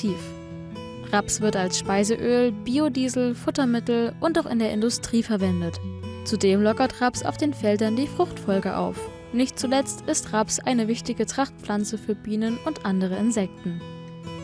attraktiv. Raps wird als Speiseöl, Biodiesel, Futtermittel und auch in der Industrie verwendet. Zudem lockert Raps auf den Feldern die Fruchtfolge auf. Nicht zuletzt ist Raps eine wichtige Trachtpflanze für Bienen und andere Insekten.